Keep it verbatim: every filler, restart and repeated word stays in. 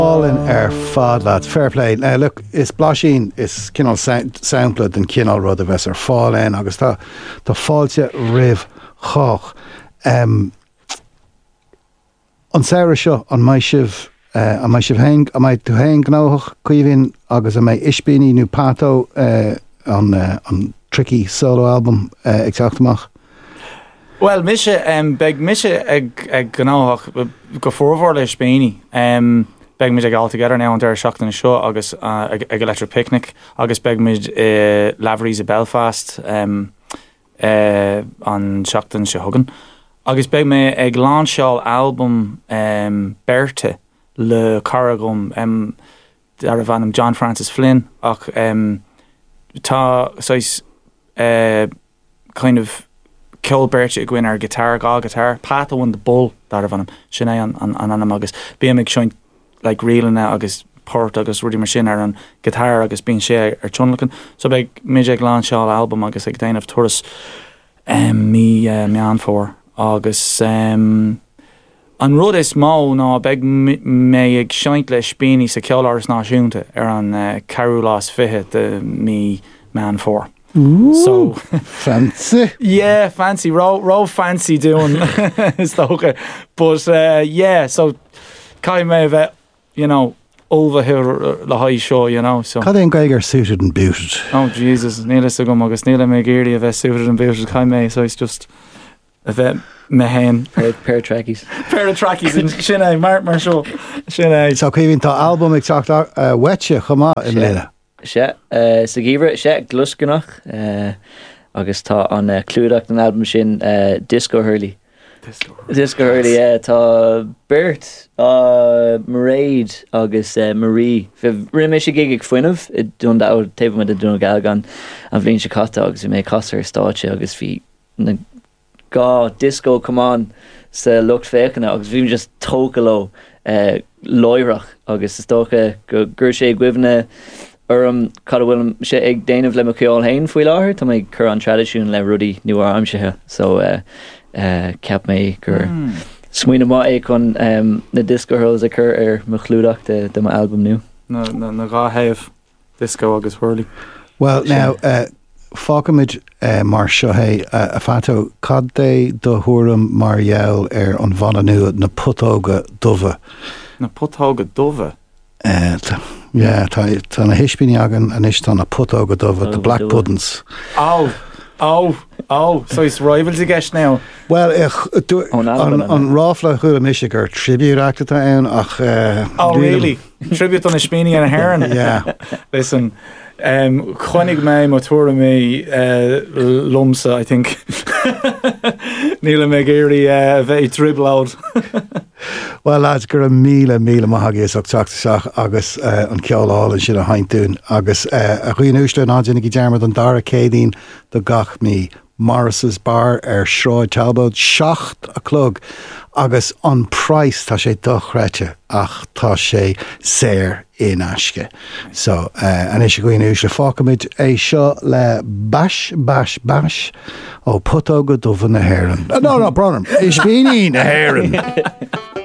Fáilinn ar fad lads, fair play. Now look, is bláisín is cinál sampla den cinál rud a bheits ar fáilinn agus tá tá fáilte rih chách. Um, an saoire seo an mai sibh uh, an mai sibh hang, an mai tú hang gnáthach cuimhín agus an mai isbíní nó pátó uh, an, uh, an tricky solo album uh, ag teachtamach. Well, mise um, beg mise ag ag gnáthach go fórmhór leis Spéine. Um, beg mid ag all together now an deir seachtain na seo agus uh, ag, ag electric picnic agus beg mid uh, Lavery's a Belfast um, uh, an seachtain se hugan. Agus beg me ag lánsháil album um, Bertha le Caragum um, dar a bhanam John Francis Flynn ach um, tá sois uh, kind of Kill Bertha ag win ar guitar gá guitar Pat won the bull dar a bhanam sinné an, an, an anam agus bí meg seoint like reelna agus port agus rudí mar sin ar an guitar agus bín sé ar tionlacan so beg mid ag lánsháil album agus ag déanamh turas um, mi uh, mi an fór agus um, an rud is má ná beg mé ag seint le Spéine sa ceolláras náisiúnta ar an uh, Carúlás fiche de mi man fór. Ooh, so fancy. Yeah, fancy. Raw, raw fancy doing is the hooker. But uh, yeah, so Kai may have, you know, over here the high show, you know. So Cad éon Geiger suited and booted. Oh Jesus, Neil is a go agus Neil me geary of suited and booted Kai may, so it's just a bit mehen pair, pair of trackies. pair of trackies in Shinai, Mark mar show. Shinai. So Kevin tá album ag teacht uh, wetche chuma in Lena. Se, uh, sa gíbre, se gluscanach uh, agus tá an uh, clúdacht an album sin uh, Disco Hurley. Disco Hurley. Disco Hurley, yeah. Tá Bert, uh, Mairead agus uh, Marie. Fi rinne sé gig ag foiinmh, i dún da ó taobh me a dún galgan an bhíonn se cata agus i mé casar státe agus bhí na gá disco come on sa lucht féchanna agus bhím just tócaló uh, loirach agus is tócha go gur sé gwibhne Urum cad bhfuil sé ag déanamh le ceol hain faoi láthair tá mé chur an tradiisiún le rudí nuair aimsethe so uh, uh, ceap mé gur mm. smuoine má é chun um, na disco hurls a chur ar mo chlúdacht de, de my album nu. Na, na, na gá haibh disco agus Hurley. Well now uh, fágamid uh, mar seo hé uh, a fató cad é do thuairm mar gheall ar an bhana nua na putóga dubha. Na putóga dubha? Uh, yeah, tá tá na hispíní agan an is tá na putóga dubha, the Black Puddings. Oh, oh, oh, so it's rivals i gceist now. Well, ich, do, oh, an, an ráfla chuúla mis gur tribute acta ann ach uh, oh really? Tribute on a Spéine and a Heron? Yeah. Listen, um, chuinnig mé mo túra mé uh, lumsa, I think. Níla mé géirí uh, bheith dribble out. Well, lads, gur a míle míle maithagí is ag teachtaseach agus uh, an ceoláil sin a haintún agus uh, a chuoin úsle ná dénig i dearmad an dara cédín do gach mí Morris's Bar ar Shráid Talbot seacht a clog agus an price tá sé dochreite ach tá sé séir in aisce. So, uh, an is a chuoin úsle fácamid é seo le bash, bash, bash ó putóga dubha na Héireann. No, no, brother, is Spéine na Héireann.